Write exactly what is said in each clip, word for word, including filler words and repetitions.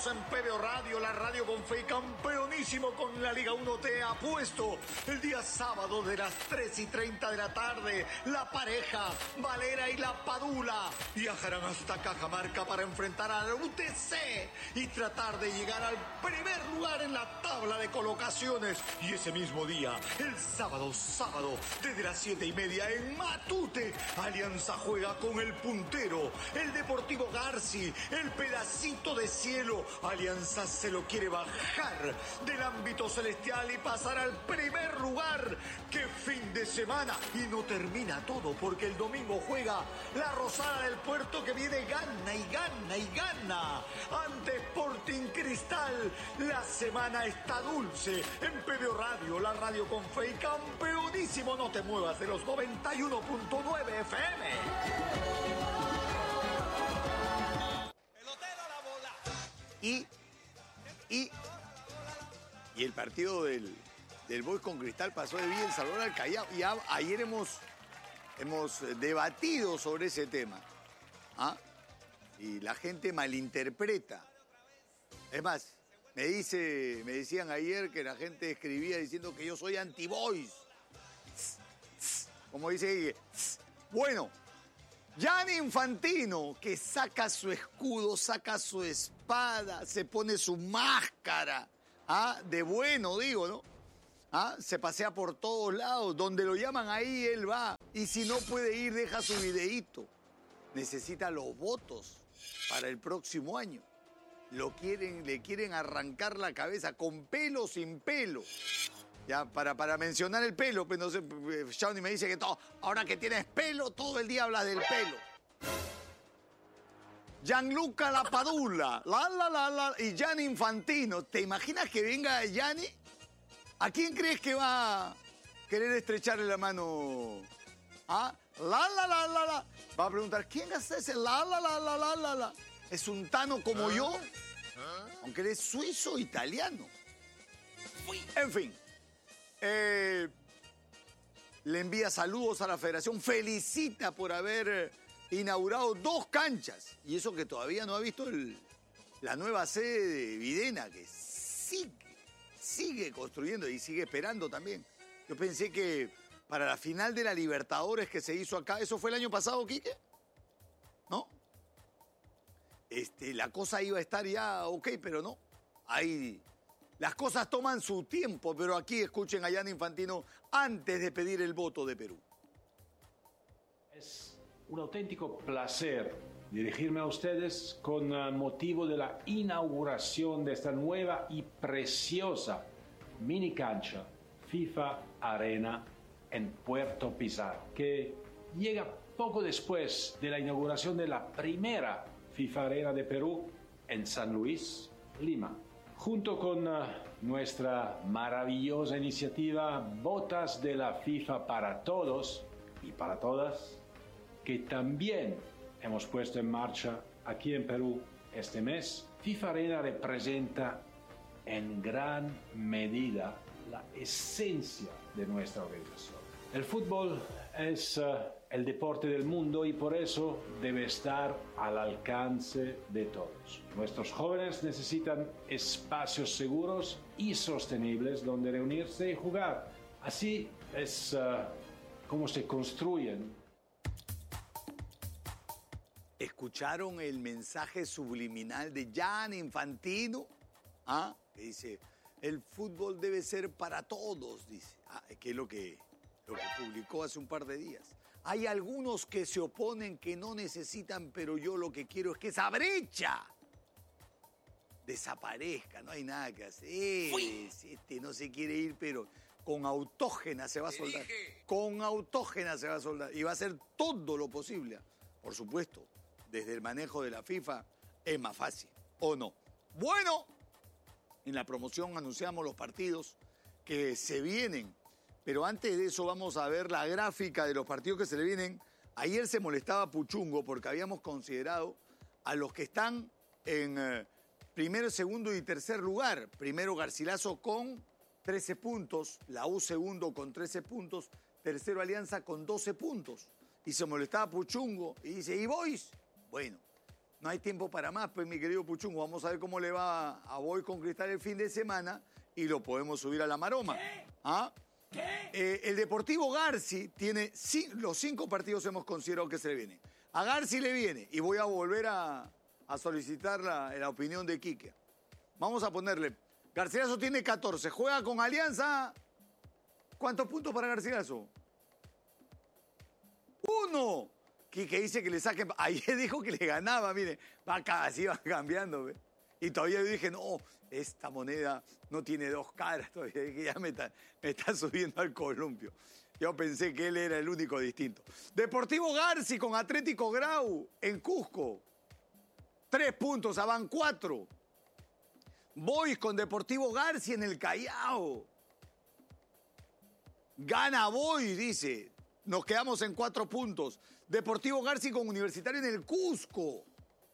estamos en P B O Radio, la radio con fe y campeonísimo con la Liga uno Te apuesto. El día sábado de las tres y treinta de la tarde, la pareja Valera y la Padula viajarán hasta Cajamarca para enfrentar al U T C y tratar de llegar al primer lugar en la tabla de colocaciones. Y ese mismo día, el sábado, sábado, desde las siete y media en Matute, Alianza juega con el puntero, el Deportivo Garci, el pedacito de cielo. Alianza se lo quiere bajar del ámbito celestial y pasar al primer lugar. ¡Qué fin de semana! Y no termina todo, porque el domingo juega la Rosada del Puerto, que viene gana y gana y gana ante Sporting Cristal. La semana está dulce en P B O Radio, la radio con fe y campeonísimo. No te muevas de los noventa y uno punto nueve F M. Y, y, y el partido del, del Boys con Cristal pasó de Villa El Salvador al Callao. Y a, ayer hemos, hemos debatido sobre ese tema. ¿Ah? Y la gente malinterpreta. Es más, me, dice, me decían ayer que la gente escribía diciendo que yo soy anti-Boys. Como dice, bueno, Gianni Infantino, que saca su escudo, saca su espada, se pone su máscara, ¿ah? De bueno, digo, ¿no? ¿Ah? Se pasea por todos lados, donde lo llaman ahí él va. Y si no puede ir, deja su videíto. Necesita los votos para el próximo año. Lo quieren, le quieren arrancar la cabeza, con pelo o sin pelo. Ya, para, para mencionar el pelo, pues no sé, Shawnee me dice que todo, ahora que tienes pelo, todo el día hablas del pelo. Gianluca Lapadula, la, la, la, la, y Gianni Infantino. ¿Te imaginas que venga Gianni? ¿A quién crees que va a querer estrecharle la mano? ¿Ah? La, la, la, la, la. Va a preguntar, ¿quién hace ese la, la, la, la, la, la, la? ¿Es un tano como ¿Ah? yo? ¿Ah? Aunque él es suizo-italiano. En fin. Eh, le envía saludos a la federación, felicita por haber inaugurado dos canchas. Y eso que todavía no ha visto el, la nueva sede de Videna, que sigue, sigue construyendo y sigue esperando también. Yo pensé que para la final de la Libertadores que se hizo acá, ¿eso fue el año pasado, Quique? ¿No? Este, la cosa iba a estar ya ok, pero no. Hay... Las cosas toman su tiempo, pero aquí escuchen a Gianni Infantino antes de pedir el voto de Perú. Es un auténtico placer dirigirme a ustedes con motivo de la inauguración de esta nueva y preciosa mini cancha FIFA Arena en Puerto Pizarro, que llega poco después de la inauguración de la primera FIFA Arena de Perú en San Luis, Lima. Junto con uh, nuestra maravillosa iniciativa Botas de la FIFA para todos y para todas, que también hemos puesto en marcha aquí en Perú este mes, FIFA Arena representa en gran medida la esencia de nuestra organización. El fútbol es uh, el deporte del mundo y por eso debe estar al alcance de todos. Nuestros jóvenes necesitan espacios seguros y sostenibles donde reunirse y jugar. Así es uh, como se construyen. ¿Escucharon el mensaje subliminal de Gianni Infantino? ¿Ah? Que dice, el fútbol debe ser para todos, dice. Ah, que es lo que... lo que publicó hace un par de días. Hay algunos que se oponen, que no necesitan, pero yo lo que quiero es que esa brecha desaparezca, no hay nada que hacer. Uy. Este no se quiere ir, pero con autógena se va a soldar. Con autógena se va a soldar. Y va a hacer todo lo posible. Por supuesto, desde el manejo de la FIFA es más fácil, ¿o no? Bueno, en la promoción anunciamos los partidos que se vienen. Pero antes de eso vamos a ver la gráfica de los partidos que se le vienen. Ayer se molestaba Puchungo porque habíamos considerado a los que están en eh, primero, segundo y tercer lugar. Primero Garcilaso con trece puntos, la U segundo con trece puntos, tercero Alianza con doce puntos. Y se molestaba Puchungo y dice, ¿y Boys? Bueno, no hay tiempo para más, pues, mi querido Puchungo. Vamos a ver cómo le va a Boys con Cristal el fin de semana y lo podemos subir a la maroma. ¿Qué? ¿Ah? ¿Qué? Eh, el Deportivo Garci tiene, ci- los cinco partidos hemos considerado que se le viene. A Garci le viene, y voy a volver a, a solicitar la, la opinión de Quique. Vamos a ponerle, Garcilaso tiene catorce, juega con Alianza. ¿Cuántos puntos para Garcilaso? ¡Uno! Quique dice que le saquen, ayer dijo que le ganaba, mire, va así va cambiando, ¿ve? Y todavía yo dije, no, esta moneda no tiene dos caras todavía, que ya me está, me está subiendo al columpio. Yo pensé que él era el único distinto. Deportivo Garci con Atlético Grau en Cusco. Tres puntos, ah, van cuatro. Boys con Deportivo Garci en el Callao. Gana Boys, dice. Nos quedamos en cuatro puntos. Deportivo Garci con Universitario en el Cusco.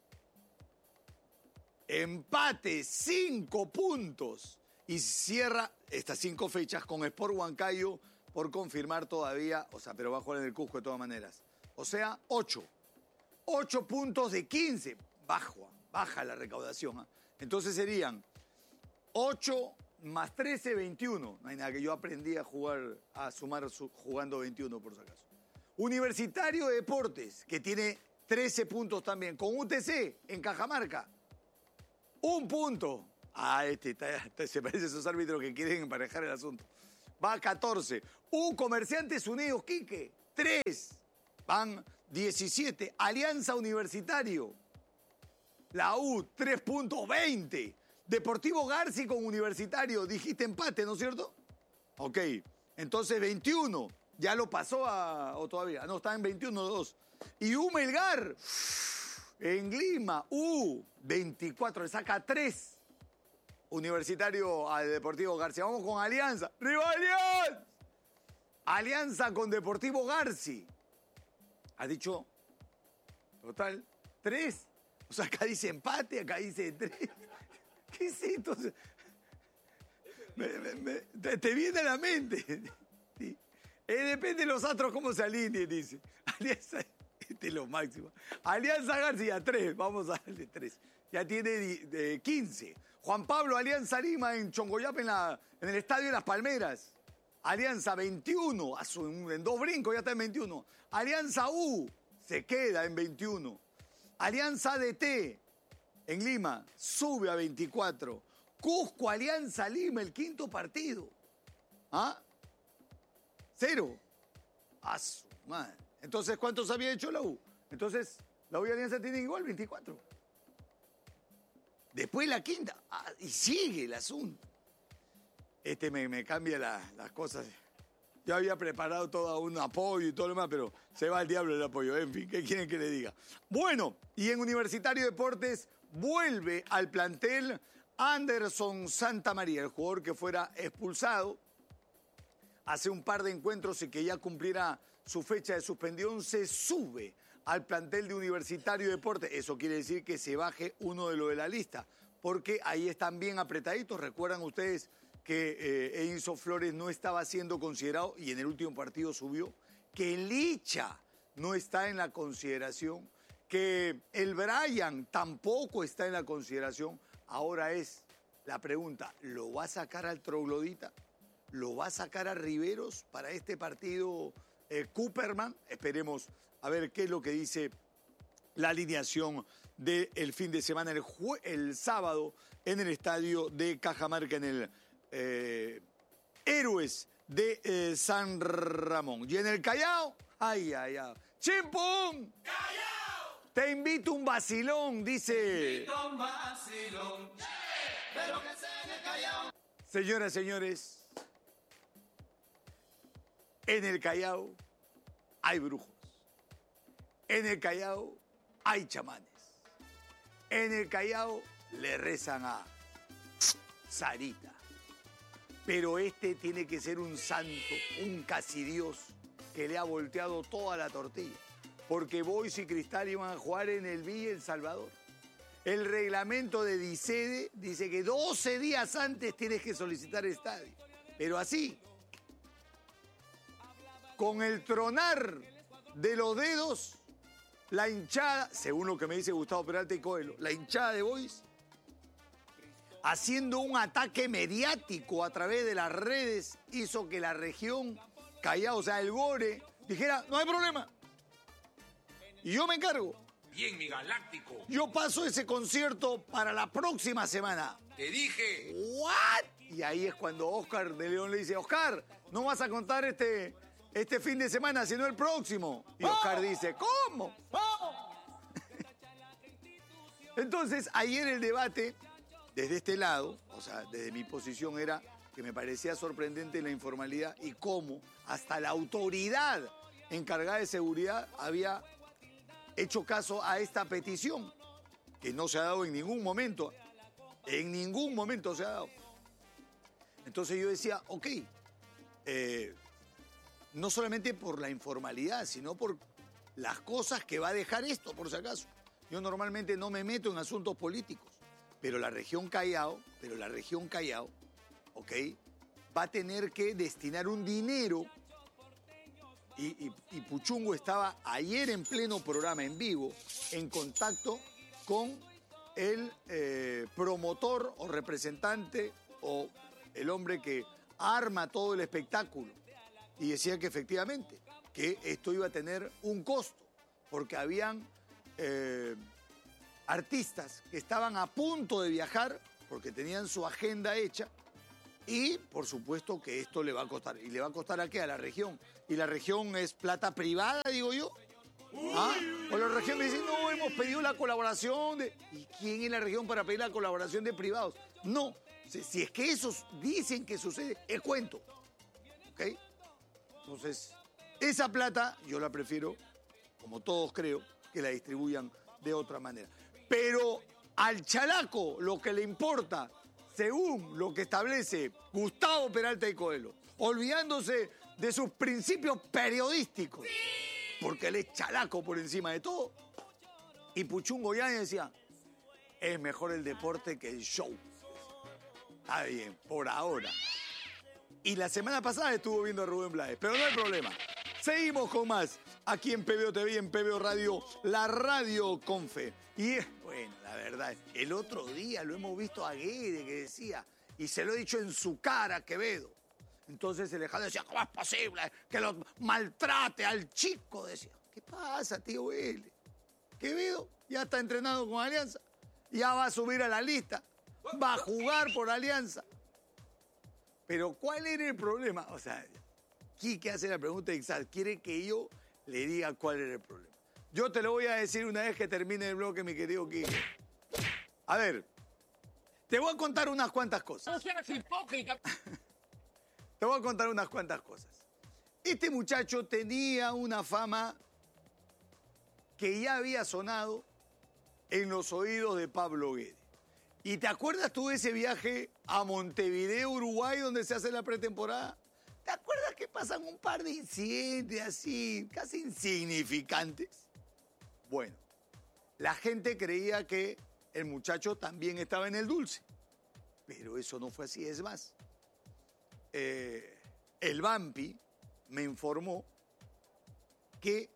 Empate, cinco puntos. Y cierra estas cinco fechas con Sport Huancayo por confirmar todavía, o sea, pero va a jugar en el Cusco de todas maneras. O sea, ocho. Ocho puntos de quince. Baja, baja la recaudación. ¿eh? Entonces serían ocho más trece, veintiuno. No hay nada, que yo aprendí a jugar, a sumar su, jugando veintiuno por si acaso. Universitario de Deportes, que tiene trece puntos también, con U T C en Cajamarca. Un punto. Ah, este, está, está, se parece a esos árbitros que quieren emparejar el asunto. Va a catorce. U Comerciantes Unidos, Quique, tres. Van diecisiete. Alianza Universitario. La U, tres puntos, veinte. Deportivo Garci con Universitario. Dijiste empate, ¿no es cierto? Ok. Entonces veintiuno. ¿Ya lo pasó a, o todavía? No, está en veintiuno, dos. Y U Melgar en Lima. U, veinticuatro. Le saca tres. Universitario al Deportivo Garci. Vamos con Alianza. ¡Rivalidad! Alianza con Deportivo Garci. Ha dicho, total, tres. O sea, acá dice empate, acá dice tres. ¿Qué es esto? Me, me, me, te, te viene a la mente. Sí. Eh, depende de los astros cómo se alineen, dice. Alianza, este es lo máximo. Alianza García, tres. Vamos a darle tres. Ya tiene de quince. Juan Pablo, Alianza Lima en Chongoyape, en, la, en el Estadio Las Palmeras. Alianza veintiuno. A su, en dos brincos ya está en veintiuno. Alianza U se queda en veintiuno. Alianza A D T en Lima sube a veinticuatro. Cusco, Alianza Lima, el quinto partido. ¿Ah? Cero. A su madre. Entonces, ¿cuántos había hecho la U? Entonces, la U y Alianza tienen igual, veinticuatro. Después la quinta. Ah, y sigue el asunto. Este me, me cambia la, las cosas. Yo había preparado todo un apoyo y todo lo demás, pero se va al diablo el apoyo. En fin, ¿qué quieren que le diga? Bueno, y en Universitario de Deportes vuelve al plantel Anderson Santamaría, el jugador que fuera expulsado hace un par de encuentros y que ya cumplirá su fecha de suspensión, se sube al plantel de Universitario de Deportes. Eso quiere decir que se baje uno de los de la lista, porque ahí están bien apretaditos. Recuerdan ustedes que eh, Enzo Flores no estaba siendo considerado y en el último partido subió, que Licha no está en la consideración, que el Brian tampoco está en la consideración. Ahora es la pregunta, ¿lo va a sacar al troglodita? ¿Lo va a sacar a Riveros para este partido eh, Cooperman? Esperemos a ver qué es lo que dice la alineación del fin de semana, el, el sábado, en el estadio de Cajamarca, en el eh, Héroes de eh, San Ramón. Y en el Callao, ay, ay, ay. ¡Chimpum! ¡Callao! Te invito un vacilón, dice. Te invito un vacilón. Pero que sea en el Callao. Señoras, señores, en el Callao hay brujos. En el Callao hay chamanes. En el Callao le rezan a Sarita. Pero este tiene que ser un santo, un casidios que le ha volteado toda la tortilla. Porque Boys y Cristal iban a jugar en el Villa El Salvador. El reglamento de DICEDE dice que doce días antes tienes que solicitar estadio. Pero así, con el tronar de los dedos, la hinchada, según lo que me dice Gustavo Peralta y Coelho, la hinchada de Boys, haciendo un ataque mediático a través de las redes, hizo que la región Callao, o sea, el Gore, dijera, no hay problema. Y yo me encargo. Bien, mi galáctico. Yo paso ese concierto para la próxima semana. Te dije. ¿What? Y ahí es cuando Oscar de León le dice, Oscar, no vas a contar este, este fin de semana, sino el próximo. Y Oscar dice, ¿cómo? Entonces, ayer el debate, desde este lado, o sea, desde mi posición era que me parecía sorprendente la informalidad y cómo hasta la autoridad encargada de seguridad había hecho caso a esta petición, que no se ha dado en ningún momento. En ningún momento se ha dado. Entonces yo decía, ok, eh, no solamente por la informalidad, sino por las cosas que va a dejar esto, por si acaso. Yo normalmente no me meto en asuntos políticos, pero la región Callao, pero la región Callao, ok, va a tener que destinar un dinero. Y, y, y Puchungo estaba ayer en pleno programa en vivo, en contacto con el eh, promotor o representante o el hombre que arma todo el espectáculo. Y decía que efectivamente, que esto iba a tener un costo, porque habían eh, artistas que estaban a punto de viajar, porque tenían su agenda hecha, y por supuesto que esto le va a costar. ¿Y le va a costar a qué? A la región. ¿Y la región es plata privada, digo yo? ¿Ah? O la región me dice, no, hemos pedido la colaboración de... ¿Y quién es la región para pedir la colaboración de privados? No, si, si es que esos dicen que sucede, es cuento. ¿Ok? Entonces, esa plata yo la prefiero, como todos creo, que la distribuyan de otra manera. Pero al chalaco lo que le importa, según lo que establece Gustavo Peralta y Coelho, olvidándose de sus principios periodísticos, porque él es chalaco por encima de todo. Y Puchungo ya decía, es mejor el deporte que el show. Está bien, por ahora. Y la semana pasada estuvo viendo a Rubén Blades, pero no hay problema. Seguimos con más, aquí en P B O T V y en P B O Radio, la radio con fe. Y bueno, la verdad, el otro día lo hemos visto a Guede que decía, y se lo he dicho en su cara, Quevedo. Entonces el Alejandro decía, ¿cómo es posible que lo maltrate al chico? Decía, ¿qué pasa, tío L? Quevedo ya está entrenado con Alianza, ya va a subir a la lista, va a jugar por Alianza. Pero ¿cuál era el problema? O sea, Quique hace la pregunta exacta, quiere que yo le diga cuál era el problema. Yo te lo voy a decir una vez que termine el bloque, mi querido Quique. A ver, te voy a contar unas cuantas cosas. No seas hipócrita. Te voy a contar unas cuantas cosas. Este muchacho tenía una fama que ya había sonado en los oídos de Pablo Guede. ¿Y te acuerdas tú de ese viaje a Montevideo, Uruguay, donde se hace la pretemporada? ¿Te acuerdas que pasan un par de incidentes así, casi insignificantes? Bueno, la gente creía que el muchacho también estaba en el dulce, pero eso no fue así, es más. Eh, el Vampi me informó que,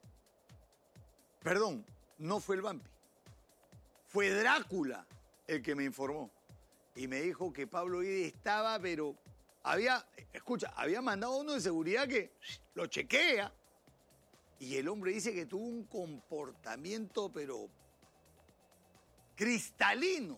perdón, no fue el Vampi, fue Drácula el que me informó y me dijo que Pablo Guede estaba, pero había, escucha, había mandado uno de seguridad que lo chequea y el hombre dice que tuvo un comportamiento, pero cristalino,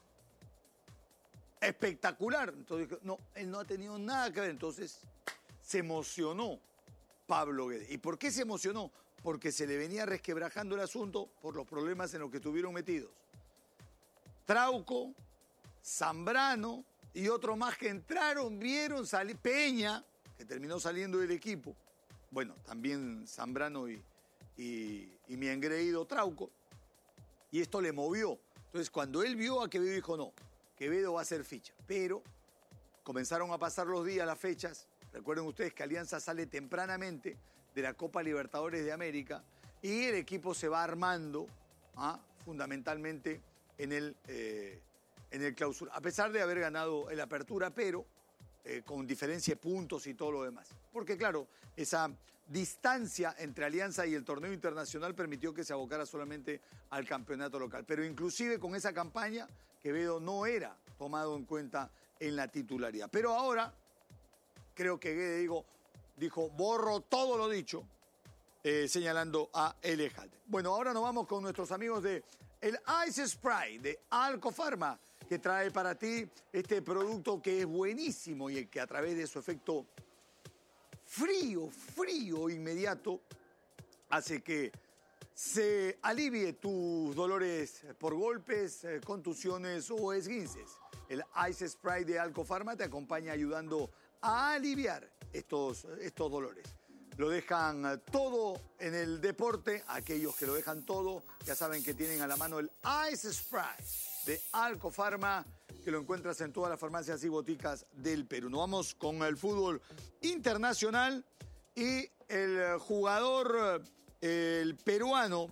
espectacular. Entonces, no, él no ha tenido nada que ver. Entonces, se emocionó Pablo Guede. ¿Y por qué se emocionó? Porque se le venía resquebrajando el asunto por los problemas en los que estuvieron metidos Trauco, Zambrano y otros más que entraron, vieron salir, Peña, que terminó saliendo del equipo. Bueno, también Zambrano y, y, y mi engreído Trauco. Y esto le movió. Entonces, cuando él vio a Quevedo, dijo, no, Quevedo va a ser ficha. Pero comenzaron a pasar los días, las fechas. Recuerden ustedes que Alianza sale tempranamente de la Copa Libertadores de América y el equipo se va armando, ¿ah? fundamentalmente en el, eh, en el clausura. A pesar de haber ganado el apertura, pero eh, con diferencia de puntos y todo lo demás. Porque claro, esa distancia entre Alianza y el torneo internacional permitió que se abocara solamente al campeonato local. Pero inclusive con esa campaña, Quevedo no era tomado en cuenta en la titularidad. Pero ahora, creo que Guede dijo, dijo borro todo lo dicho, eh, señalando a Elejalde. Bueno, ahora nos vamos con nuestros amigos de el Ice Spray de Alcofarma, que trae para ti este producto que es buenísimo y que a través de su efecto frío, frío inmediato, hace que se alivie tus dolores por golpes, contusiones o esguinces. El Ice Spray de Alcofarma te acompaña ayudando a aliviar estos, estos dolores. Lo dejan todo en el deporte. Aquellos que lo dejan todo ya saben que tienen a la mano el Ice Spray de Alcofarma, que lo encuentras en todas las farmacias y boticas del Perú. Nos vamos con el fútbol internacional y el jugador, el peruano,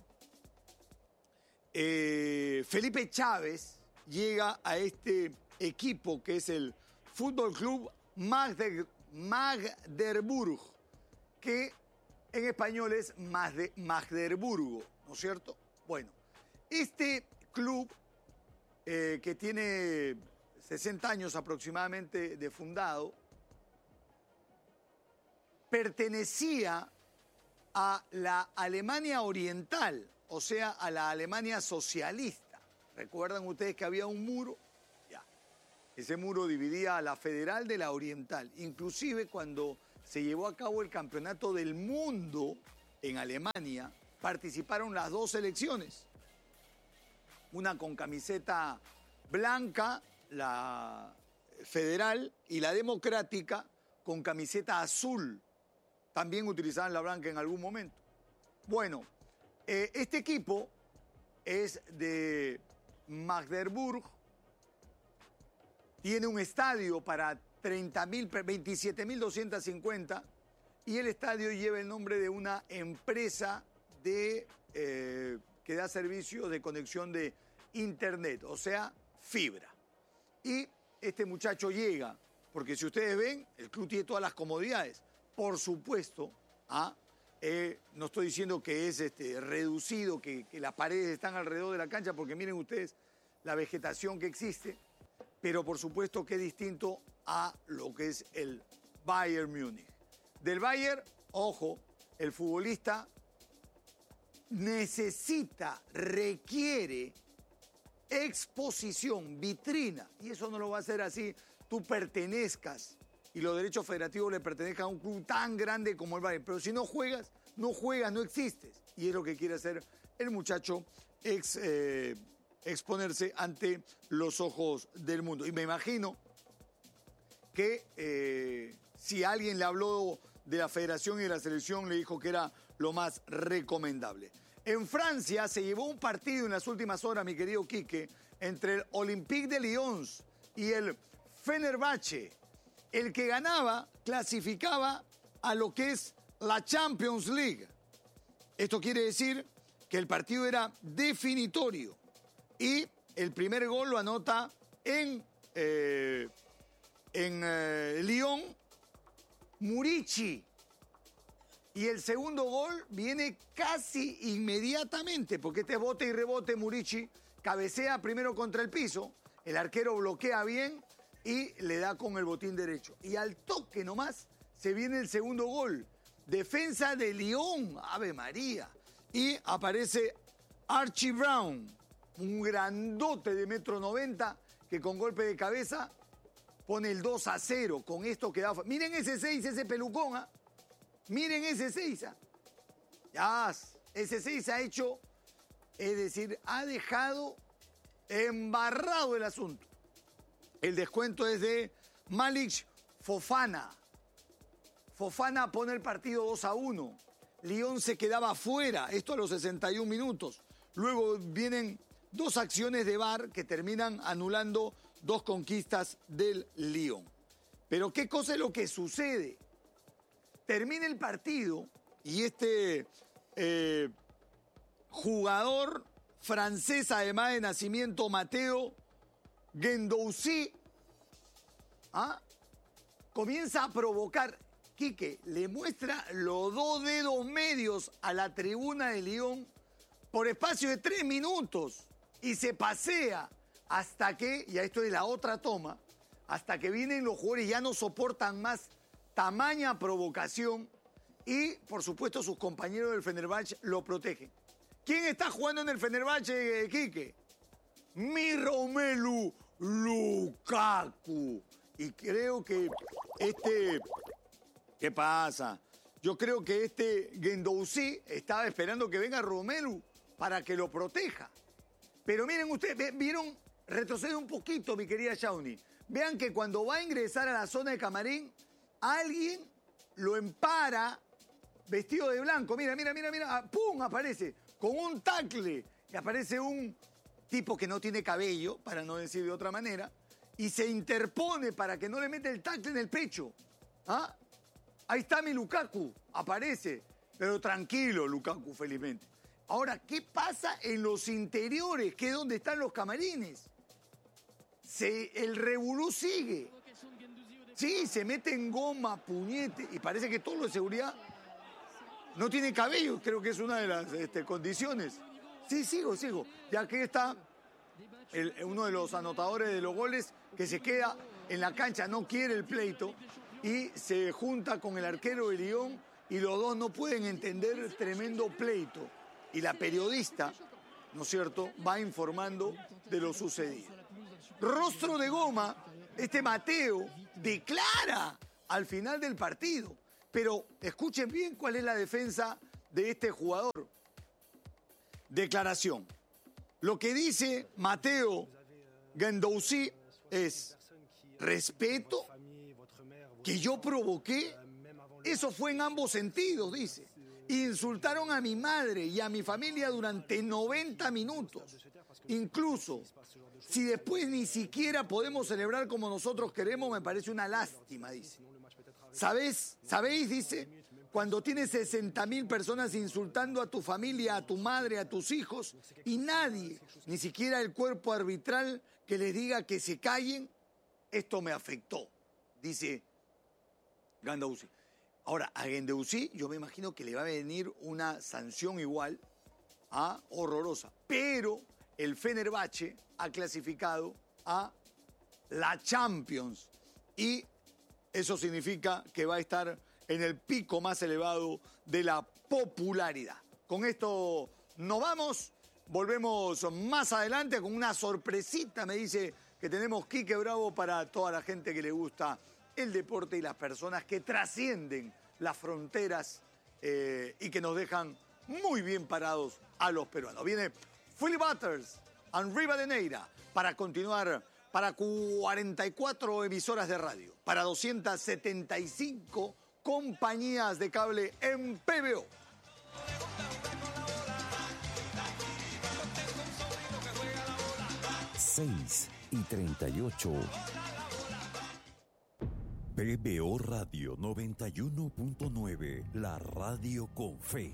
eh, Felipe Chávez, llega a este equipo que es el Fútbol Club Magde, Magdeburg, que en español es Magdeburgo, ¿no es cierto? Bueno, este club eh, que tiene sesenta años aproximadamente de fundado, pertenecía a la Alemania Oriental, o sea, a la Alemania socialista. ¿Recuerdan ustedes que había un muro? Ya. Ese muro dividía a la Federal de la Oriental. Inclusive cuando se llevó a cabo el Campeonato del Mundo en Alemania, participaron las dos selecciones. Una con camiseta blanca, la federal, y la democrática con camiseta azul. También utilizaban la blanca en algún momento. Bueno, eh, este equipo es de Magdeburg, tiene un estadio para treinta mil, veintisiete mil doscientos cincuenta y el estadio lleva el nombre de una empresa de, eh, que da servicio de conexión de internet, o sea, fibra. Y este muchacho llega, porque si ustedes ven, el club tiene todas las comodidades. Por supuesto, ¿ah? eh, no estoy diciendo que es este, reducido, que, que las paredes están alrededor de la cancha, porque miren ustedes la vegetación que existe, pero por supuesto que es distinto a lo que es el Bayern Múnich. Del Bayern, ojo, el futbolista necesita, requiere exposición, vitrina, y eso no lo va a hacer así, tú pertenezcas y los derechos federativos le pertenezcan a un club tan grande como el Bayern, pero si no juegas, no juegas, no existes, y es lo que quiere hacer el muchacho, ex, eh, exponerse ante los ojos del mundo. Y me imagino que eh, si alguien le habló de la federación y de la selección, le dijo que era lo más recomendable. En Francia se llevó un partido en las últimas horas, mi querido Quique, entre el Olympique de Lyon y el Fenerbahce. El que ganaba clasificaba a lo que es la Champions League. Esto quiere decir que el partido era definitorio y el primer gol lo anota en, eh, en eh, Lyon Murici. Y el segundo gol viene casi inmediatamente, porque este es bote y rebote. Murici cabecea primero contra el piso, el arquero bloquea bien y le da con el botín derecho. Y al toque nomás se viene el segundo gol. Defensa de Lyon, Ave María. Y aparece Archie Brown, un grandote de metro noventa, que con golpe de cabeza pone el dos a cero. Con esto queda... Miren ese seis, ese pelucón, ¿ah? Miren ese seis. Ya, ese seis ha hecho, es decir, ha dejado embarrado el asunto. El descuento es de Malik Fofana. Fofana pone el partido dos a uno. Lyon se quedaba fuera, esto a los sesenta y un minutos. Luego vienen dos acciones de V A R que terminan anulando dos conquistas del Lyon. Pero ¿qué cosa es lo que sucede? Termina el partido y este eh, jugador francés, además de nacimiento, Mateo Guendouzi, ¿ah? comienza a provocar. Quique, le muestra los dos dedos medios a la tribuna de Lyon por espacio de tres minutos y se pasea hasta que, y esto es la otra toma, hasta que vienen los jugadores y ya no soportan más tamaña provocación y, por supuesto, sus compañeros del Fenerbahce lo protegen. ¿Quién está jugando en el Fenerbahce, Quique? Mi Romelu Lukaku. Y creo que este... ¿Qué pasa? Yo creo que este Guendouzi estaba esperando que venga Romelu para que lo proteja. Pero miren ustedes, vieron, retrocede un poquito, mi querida Shawnee. Vean que cuando va a ingresar a la zona de camarín, alguien lo empara vestido de blanco. Mira, mira, mira, mira. ¡Pum! Aparece con un tackle. Y aparece un tipo que no tiene cabello, para no decir de otra manera, y se interpone para que no le meta el tackle en el pecho. ¿Ah? Ahí está mi Lukaku, aparece. Pero tranquilo, Lukaku, felizmente. Ahora, ¿qué pasa en los interiores? Que es donde están los camarines. Se, el revolú sigue. Sí, se mete en goma, puñete, y parece que todo lo de seguridad no tiene cabello, creo que es una de las este, condiciones. Sí, sigo, sigo. Ya que está el, uno de los anotadores de los goles que se queda en la cancha, no quiere el pleito, y se junta con el arquero de Lyon y los dos no pueden entender el tremendo pleito. Y la periodista, ¿no es cierto?, va informando de lo sucedido. Rostro de goma, este Mateo declara al final del partido. Pero escuchen bien cuál es la defensa de este jugador. Declaración. Lo que dice Mateo Guendouzi es respeto, que yo provoqué, eso fue en ambos sentidos, dice. Insultaron a mi madre y a mi familia durante noventa minutos. Incluso, si después ni siquiera podemos celebrar como nosotros queremos, me parece una lástima, dice. ¿Sabés? ¿Sabéis? Dice, cuando tienes sesenta mil personas insultando a tu familia, a tu madre, a tus hijos, y nadie, ni siquiera el cuerpo arbitral, que les diga que se callen, esto me afectó, dice Guendouzi. Ahora, a Guendouzi yo me imagino que le va a venir una sanción igual, a horrorosa, pero el Fenerbahce ha clasificado a la Champions y eso significa que va a estar en el pico más elevado de la popularidad. Con esto nos vamos, volvemos más adelante con una sorpresita, me dice que tenemos Quique Bravo para toda la gente que le gusta el deporte y las personas que trascienden las fronteras eh, y que nos dejan muy bien parados a los peruanos. Viene Philly Butters and Rivadeneira para continuar para cuarenta y cuatro emisoras de radio, para doscientas setenta y cinco compañías de cable en P B O. seis y treinta y ocho. P B O Radio noventa y uno punto nueve, la radio con fe.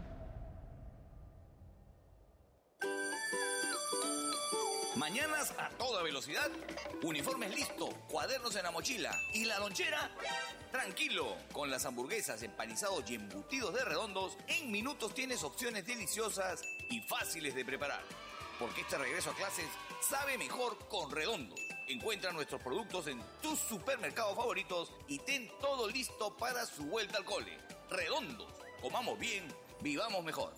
Mañanas a toda velocidad, uniformes listos, cuadernos en la mochila y la lonchera. Tranquilo, con las hamburguesas, empanizados y embutidos de Redondos, en minutos tienes opciones deliciosas y fáciles de preparar. Porque este regreso a clases sabe mejor con Redondos. Encuentra nuestros productos en tus supermercados favoritos y ten todo listo para su vuelta al cole. Redondos, comamos bien, vivamos mejor.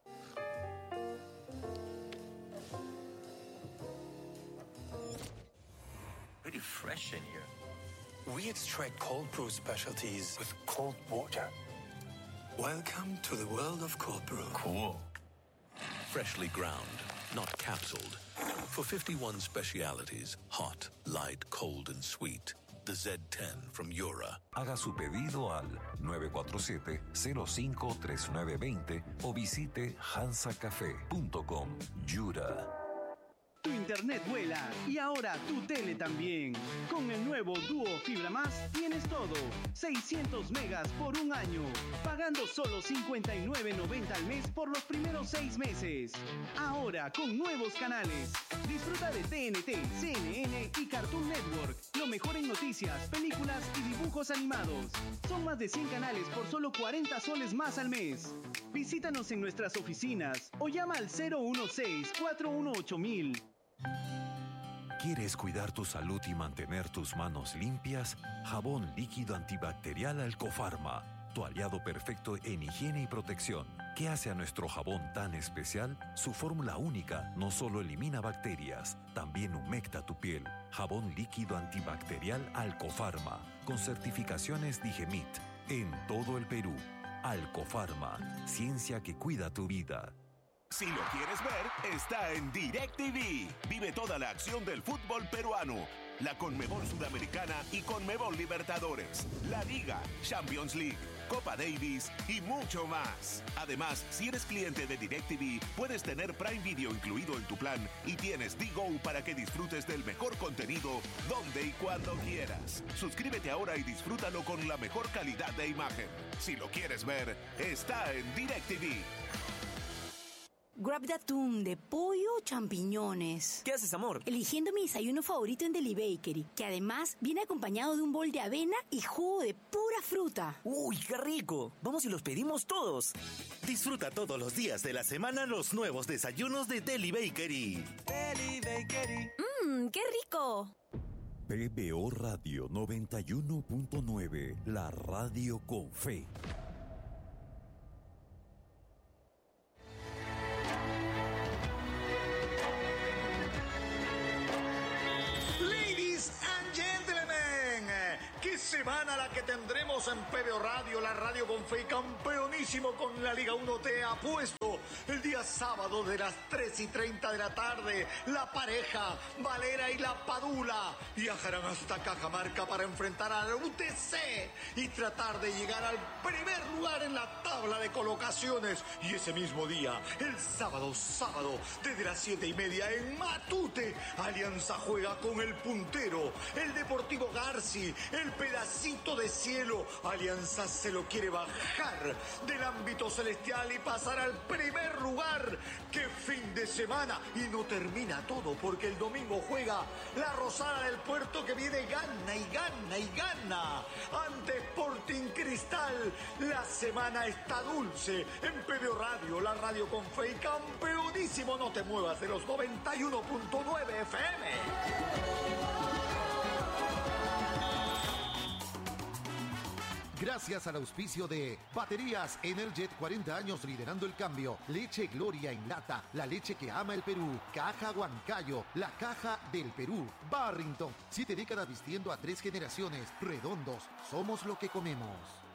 Pretty fresh in here. We extract cold brew specialties with cold water. Welcome to the world of cold brew. Cool. Freshly ground, not capsuled. For fifty-one specialities, hot, light, cold, and sweet. The Z ten from Yura. Haga su pedido al nueve cuatro siete, cero cinco tres nueve dos cero o visite hansa café punto com. Yura. internet vuela y ahora tu tele también. Con el nuevo Duo Fibra Más tienes todo. seiscientos megas por un año, pagando solo cincuenta y nueve noventa al mes por los primeros seis meses. Ahora con nuevos canales. Disfruta de T N T, C N N y Cartoon Network. Lo mejor en noticias, películas y dibujos animados. Son más de cien canales por solo cuarenta soles más al mes. Visítanos en nuestras oficinas o llama al cero uno seis, cuatro uno ocho mil. ¿Quieres cuidar tu salud y mantener tus manos limpias? Jabón líquido antibacterial Alcofarma, tu aliado perfecto en higiene y protección. ¿Qué hace a nuestro jabón tan especial? Su fórmula única no solo elimina bacterias, también humecta tu piel. Jabón líquido antibacterial Alcofarma, con certificaciones Digemit, en todo el Perú. Alcofarma, ciencia que cuida tu vida. Si lo quieres ver, está en DirecTV. Vive toda la acción del fútbol peruano. La Conmebol Sudamericana y Conmebol Libertadores. La Liga, Champions League, Copa Davis y mucho más. Además, si eres cliente de DirecTV, puedes tener Prime Video incluido en tu plan y tienes D-Go para que disfrutes del mejor contenido donde y cuando quieras. Suscríbete ahora y disfrútalo con la mejor calidad de imagen. Si lo quieres ver, está en DirecTV. Grab de atún, de pollo o champiñones. ¿Qué haces, amor? Eligiendo mi desayuno favorito en Deli Bakery, que además viene acompañado de un bol de avena y jugo de pura fruta. ¡Uy, qué rico! Vamos y los pedimos todos. Disfruta todos los días de la semana los nuevos desayunos de Deli Bakery. Deli Bakery. ¡Mmm, qué rico! P B O Radio noventa y uno punto nueve, la radio con fe. Semana la que tendremos en P B O Radio, la radio con fe y campeonísimo con la Liga uno T apuesto. El día sábado de las tres y treinta de la tarde, la pareja Valera y la Padula viajarán hasta Cajamarca para enfrentar al U T C y tratar de llegar al primer lugar en la tabla de colocaciones. Y ese mismo día, el sábado, sábado, desde las siete y media en Matute, Alianza juega con el puntero, el Deportivo Garci, el pedacito de cielo. Alianza se lo quiere bajar del ámbito celestial y pasar al primer lugar. ¡Qué fin de semana! Y no termina todo, porque el domingo juega la Rosada del Puerto, que viene gana y gana y gana ante Sporting Cristal. La semana está dulce en P B O Radio, la radio con fe y campeonísimo. No te muevas de los noventa y uno punto nueve F M. Gracias al auspicio de Baterías Energet, cuarenta años liderando el cambio. Leche Gloria en lata, la leche que ama el Perú. Caja Huancayo, la caja del Perú. Barrington, siete décadas vistiendo a tres generaciones. Redondos, somos lo que comemos.